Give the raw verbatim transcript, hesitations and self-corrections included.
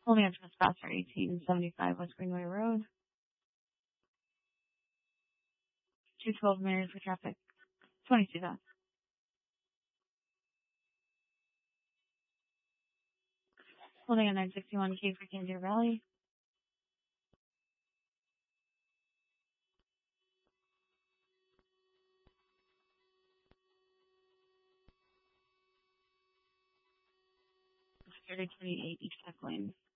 Holding on to Trespass eighteen seventy-five West Greenway Road. two twelve Mary for traffic. twenty-two dots. Holding on nine sixty-one K for Candier Valley. Security twenty-eight East Tech Lane.